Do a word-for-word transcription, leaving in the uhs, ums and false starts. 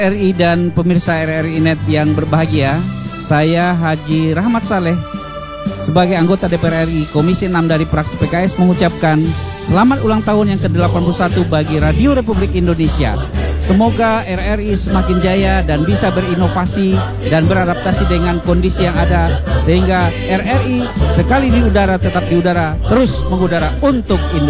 R I dan pemirsa R R I Net yang berbahagia, saya Haji Rahmat Saleh sebagai anggota D P R R I Komisi enam dari fraksi P K S mengucapkan selamat ulang tahun yang ke delapan puluh satu bagi Radio Republik Indonesia. Semoga R R I semakin jaya dan bisa berinovasi dan beradaptasi dengan kondisi yang ada, sehingga R R I sekali di udara tetap di udara, terus mengudara untuk Indonesia.